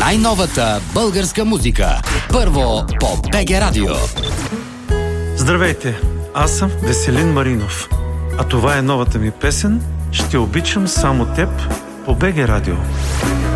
Най-новата българска музика. Първо по БГ Радио. Здравейте, аз съм Веселин Маринов. А това е новата ми песен "Ще обичам само теб" по БГ Радио.